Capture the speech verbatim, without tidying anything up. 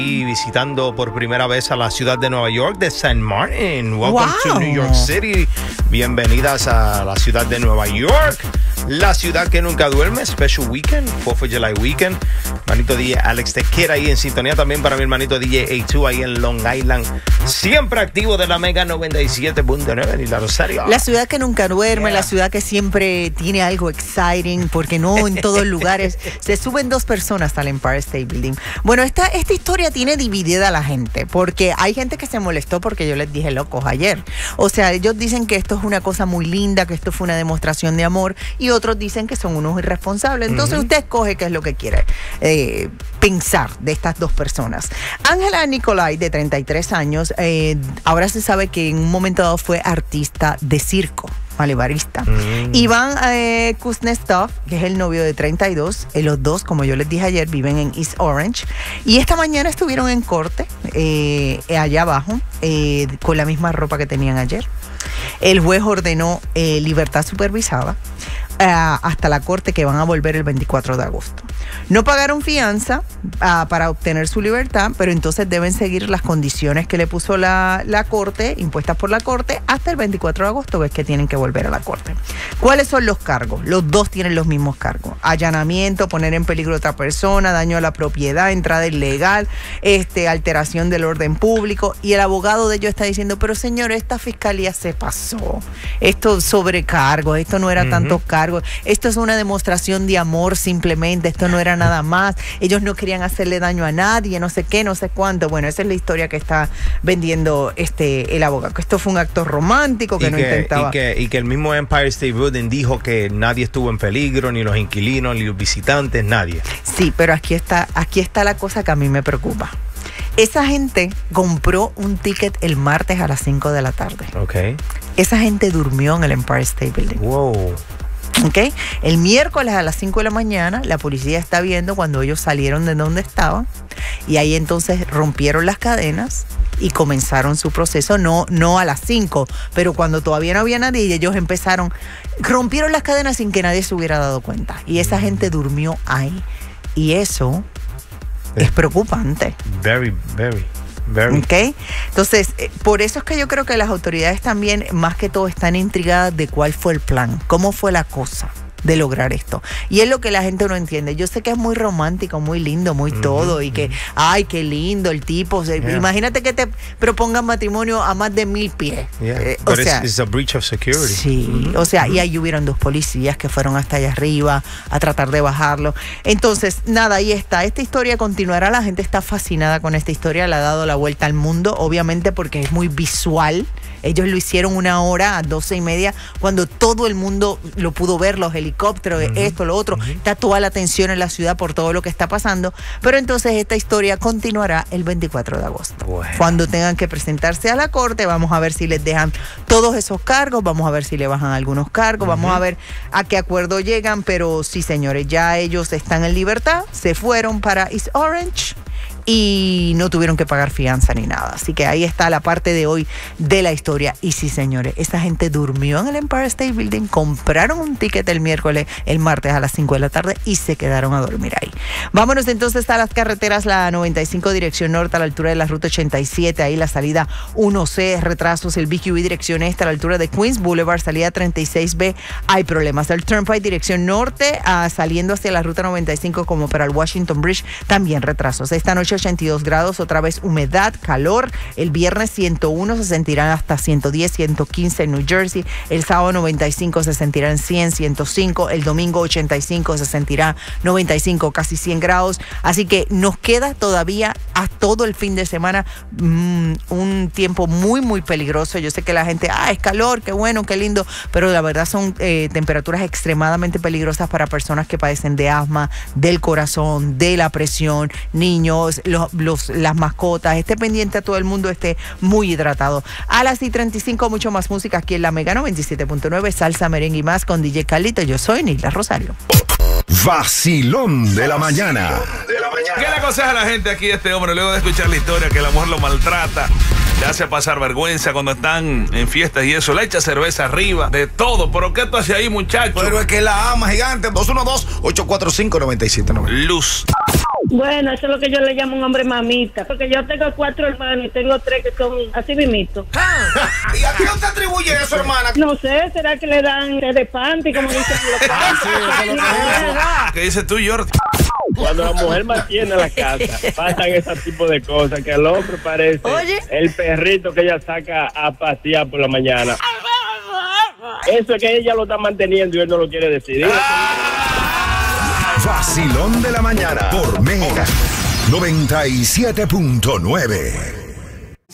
Y visitando por primera vez a la ciudad de Nueva York, de Saint Martin. Welcome wow. to New York City. Bienvenidas a la ciudad de Nueva York, la ciudad que nunca duerme. Special Weekend, fourth of July Weekend. Manito D J Alex Tequera ahí en sintonía también para mi hermanito D J A dos ahí en Long Island. Siempre activo de la Mega noventa y siete punto nueve y la Rosario. La ciudad que nunca duerme, Yeah. la ciudad que siempre tiene algo exciting, porque no en todos lugares se suben dos personas al Empire State Building. Bueno, esta, esta historia tiene dividida a la gente, porque hay gente que se molestó porque yo les dije locos ayer. O sea, ellos dicen que esto es una cosa muy linda, que esto fue una demostración de amor, y otros dicen que son unos irresponsables. Entonces uh-huh. usted escoge qué es lo que quiere eh, pensar de estas dos personas. Ángela Nicolai, de treinta y tres años, eh, ahora se sabe que en un momento dado fue artista de circo, malabarista. Mm. Iván eh, Kuznetsov, que es el novio de treinta y dos, eh, los dos, como yo les dije ayer, viven en East Orange. Y esta mañana estuvieron en corte, eh, allá abajo, eh, con la misma ropa que tenían ayer. El juez ordenó eh, libertad supervisada eh, hasta la corte, que van a volver el veinticuatro de agosto. No pagaron fianza uh, para obtener su libertad, pero entonces deben seguir las condiciones que le puso la, la corte, impuestas por la corte, hasta el veinticuatro de agosto, que es que tienen que volver a la corte. ¿Cuáles son los cargos? Los dos tienen los mismos cargos: allanamiento, poner en peligro a otra persona, daño a la propiedad, entrada ilegal, este, alteración del orden público. Y el abogado de ellos está diciendo, pero señor, esta fiscalía se pasó, esto sobrecargo, esto no era uh-huh. tantos cargos, esto es una demostración de amor simplemente, esto no era nada más, ellos no querían hacerle daño a nadie, no sé qué, no sé cuánto. Bueno, esa es la historia que está vendiendo este el abogado, que esto fue un acto romántico, que y no que, intentaba. Y que, y que el mismo Empire State Building dijo que nadie estuvo en peligro, ni los inquilinos, ni los visitantes, nadie. Sí, pero aquí está, aquí está la cosa que a mí me preocupa. Esa gente compró un ticket el martes a las cinco de la tarde. Ok. Esa gente durmió en el Empire State Building. Wow. Okay. El miércoles a las cinco de la mañana, la policía está viendo cuando ellos salieron de donde estaban, y ahí entonces rompieron las cadenas y comenzaron su proceso, no, no a las cinco, pero cuando todavía no había nadie, y ellos empezaron, rompieron las cadenas sin que nadie se hubiera dado cuenta, y esa mm. gente durmió ahí, y eso es, es preocupante. Very, very. Very. Okay. Entonces, eh, por eso es que yo creo que las autoridades también, más que todo, están intrigadas de cuál fue el plan, cómo fue la cosa de lograr esto. Y es lo que la gente no entiende. Yo sé que es muy romántico, muy lindo, muy mm-hmm. todo, y que, ay, qué lindo el tipo. Yeah. Imagínate que te propongan matrimonio a más de mil pies. Yeah. Eh, But o sea, it's, it's a breach of security. Sí, mm-hmm. o sea, mm-hmm. y ahí hubieron dos policías que fueron hasta allá arriba a tratar de bajarlo. Entonces, nada, ahí está. Esta historia continuará. La gente está fascinada con esta historia. Le ha dado la vuelta al mundo, obviamente porque es muy visual. Ellos lo hicieron una hora a doce y media, cuando todo el mundo lo pudo ver, los helicópteros, uh-huh. esto, lo otro. Uh-huh. Está toda la atención en la ciudad por todo lo que está pasando. Pero entonces esta historia continuará el veinticuatro de agosto. Bueno. Cuando tengan que presentarse a la corte, vamos a ver si les dejan todos esos cargos, vamos a ver si le bajan algunos cargos, uh-huh. vamos a ver a qué acuerdo llegan. Pero sí, señores, ya ellos están en libertad, se fueron para East Orange y no tuvieron que pagar fianza ni nada. Así que ahí está la parte de hoy de la historia. Y sí, señores, esa gente durmió en el Empire State Building, compraron un ticket el miércoles, el martes a las cinco de la tarde, y se quedaron a dormir ahí. Vámonos entonces a las carreteras. La noventa y cinco dirección norte a la altura de la ruta ochenta y siete, ahí la salida uno C, retrasos. El B Q B dirección este a la altura de Queens Boulevard, salida treinta y seis B, hay problemas. El Turnpike dirección norte, uh, saliendo hacia la ruta noventa y cinco como para el Washington Bridge, también retrasos. Esta noche ochenta y dos grados, otra vez humedad, calor. El viernes ciento uno, se sentirán hasta ciento diez, ciento quince en New Jersey. El sábado noventa y cinco, se sentirán cien, ciento cinco. El domingo ochenta y cinco, se sentirá noventa y cinco, casi cien grados. Así que nos queda todavía a todo el fin de semana mmm, un tiempo muy, muy peligroso. Yo sé que la gente, ah, es calor, qué bueno, qué lindo, pero la verdad son eh, temperaturas extremadamente peligrosas para personas que padecen de asma, del corazón, de la presión, niños, Los, los, las mascotas. Esté pendiente a todo el mundo, esté muy hidratado. A las y treinta y cinco, mucho más música aquí en la Mega noventa y siete punto nueve, salsa, merengue y más con D J Carlito. Yo soy Nilda Rosario. Vacilón de la mañana. ¿Qué le aconseja a la gente aquí a este hombre luego de escuchar la historia que la mujer lo maltrata, le hace pasar vergüenza cuando están en fiestas y eso, le echa cerveza arriba, de todo? ¿Pero qué tú haces ahí, muchacho? Pero es que la ama, gigante. Dos uno dos, ocho cuatro cinco, nueve siete nueve. Luz. Bueno, eso es lo que yo le llamo un hombre mamita, porque yo tengo cuatro hermanos y tengo tres que son así mimitos. ¿Y a qué no te atribuye eso, hermana? No sé, ¿será que le dan té de panty, como dicen los ¿Qué dices tú, Jordi? Cuando la mujer mantiene la casa, pasan ese tipo de cosas, que el hombre parece Oye. el perrito que ella saca a pasear por la mañana. Eso es que ella lo está manteniendo y él no lo quiere decidir. Vacilón de la mañana por Mega noventa y siete punto nueve.